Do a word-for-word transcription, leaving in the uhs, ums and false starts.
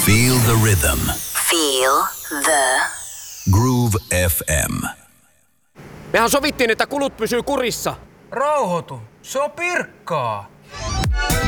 Feel the rhythm. Feel the Groove F M. Mehän sovittiin, että kulut pysyy kurissa. Rauhoitu, se on Pirkkaa.